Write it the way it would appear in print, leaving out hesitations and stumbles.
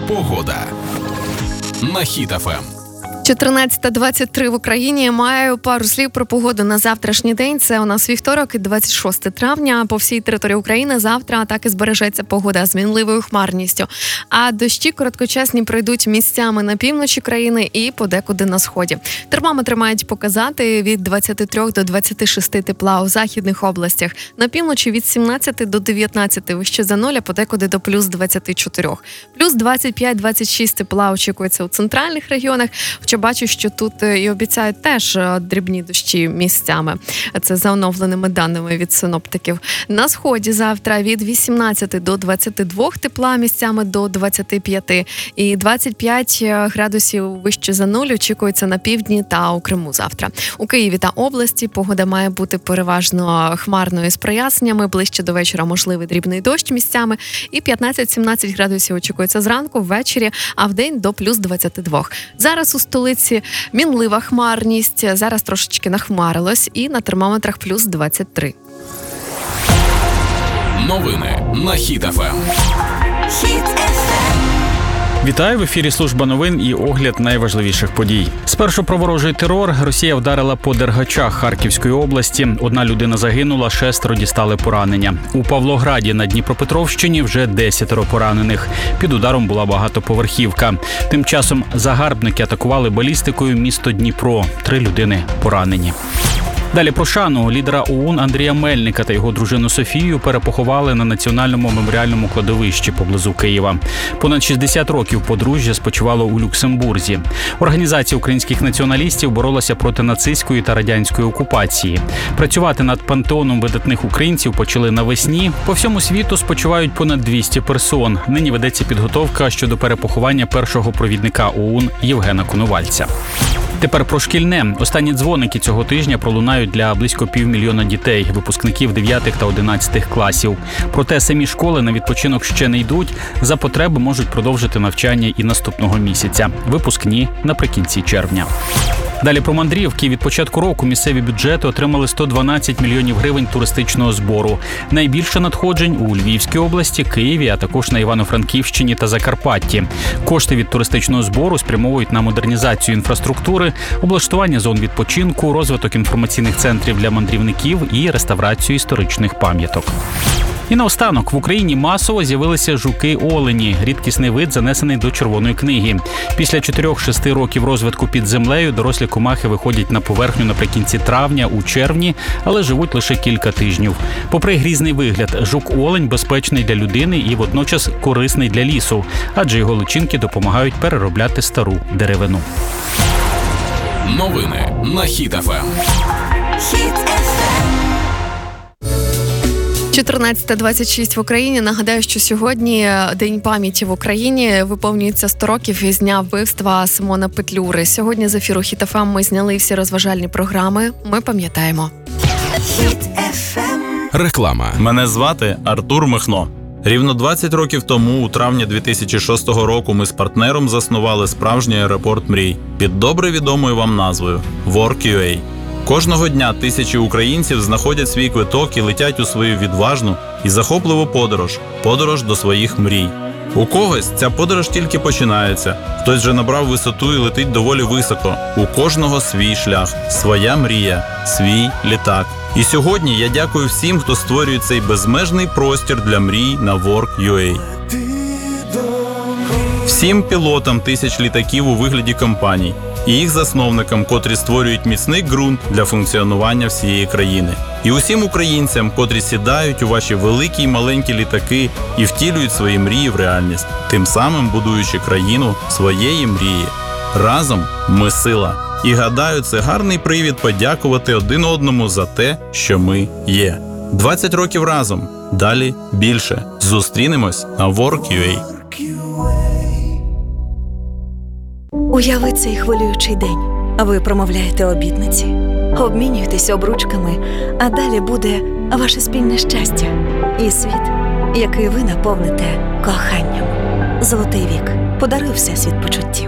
Погода на Хіт ФМ. 14:23 в Україні. Маю пару слів про погоду на завтрашній день. Це у нас вівторок, 26 травня. По всій території України завтра так і збережеться погода з мінливою хмарністю. А дощі короткочасні пройдуть місцями на півночі країни і подекуди на сході. Термометри мають показати від 23 до 26 тепла у західних областях. На півночі від 17 до 19 вище за нуль, а подекуди до плюс 24. Плюс 25-26 тепла очікується у центральних регіонах. Бачу, що тут і обіцяють теж дрібні дощі місцями. Це за оновленими даними від синоптиків. На сході завтра від 18 до 22 тепла, місцями до 25. І 25 градусів вище за нуль очікується на півдні та у Криму завтра. У Києві та області погода має бути переважно хмарною з проясненнями. Ближче до вечора можливий дрібний дощ місцями. І 15-17 градусів очікується зранку, ввечері, а вдень до плюс 22. Зараз у столиці мінлива хмарність, зараз трошечки нахмарилось і на термометрах плюс 23. Новини на Хіт ФМ. Вітаю, в ефірі служба новин і огляд найважливіших подій. Спершу про ворожий терор. Росія вдарила по Дергачах Харківської області. 1 людина загинула, 6 дістали поранення. У Павлограді на Дніпропетровщині вже 10 поранених. Під ударом була багатоповерхівка. Тим часом загарбники атакували балістикою місто Дніпро. 3 людини поранені. Далі про шану. Лідера ОУН Андрія Мельника та його дружину Софію перепоховали на Національному меморіальному кладовищі поблизу Києва. Понад 60 років подружжя спочивало у Люксембурзі. Організація українських націоналістів боролася проти нацистської та радянської окупації. Працювати над пантеоном видатних українців почали навесні. По всьому світу спочивають понад 200 персон. Нині ведеться підготовка щодо перепоховання першого провідника ОУН Євгена Коновальця. Тепер про шкільне. Останні дзвоники цього тижня пролунають для близько 500 000 дітей, випускників 9 та 11 класів. Проте самі школи на відпочинок ще не йдуть. За потреби можуть продовжити навчання і наступного місяця. Випускні наприкінці червня. Далі про мандрівки. Від початку року місцеві бюджети отримали 112 мільйонів гривень туристичного збору. Найбільше надходжень у Львівській області, Києві, а також на Івано-Франківщині та Закарпатті. Кошти від туристичного збору спрямовують на модернізацію інфраструктури, облаштування зон відпочинку, розвиток інформаційних центрів для мандрівників і реставрацію історичних пам'яток. І наостанок, в Україні масово з'явилися жуки-олені. Рідкісний вид занесений до Червоної книги. Після 4-6 років розвитку під землею дорослі комахи виходять на поверхню наприкінці травня, у червні, але живуть лише кілька тижнів. Попри грізний вигляд, жук-олень безпечний для людини і водночас корисний для лісу, адже його личинки допомагають переробляти стару деревину. Новини на Хіт ФМ. 14:26 в Україні. Нагадаю, що сьогодні День пам'яті в Україні. Виповнюється 100 років із дня вбивства Симона Петлюри. Сьогодні з ефіру Хіт ФМ ми зняли всі розважальні програми. Ми пам'ятаємо. Реклама. Мене звати Артур Михно. Рівно 20 років тому, у травні 2006 року, ми з партнером заснували справжній аеропорт мрій під добре відомою вам назвою Work.ua. Кожного дня тисячі українців знаходять свій квиток і летять у свою відважну і захопливу подорож до своїх мрій. У когось ця подорож тільки починається, хтось вже набрав висоту і летить доволі високо. У кожного свій шлях, своя мрія, свій літак. І сьогодні я дякую всім, хто створює цей безмежний простір для мрій на Work.ua. Всім пілотам тисяч літаків у вигляді компаній і їх засновникам, котрі створюють міцний ґрунт для функціонування всієї країни. І усім українцям, котрі сідають у ваші великі й маленькі літаки і втілюють свої мрії в реальність, тим самим будуючи країну своєї мрії. Разом ми сила. І гадаю, це гарний привід подякувати один одному за те, що ми є. 20 років разом. Далі більше. Зустрінемось на Work.ua. Уяви цей хвилюючий день. Ви промовляєте обітниці, обмінюєтесь обручками, а далі буде ваше спільне щастя і світ, який ви наповните коханням. Золотий вік. Подаруй Всесвіт почуттів.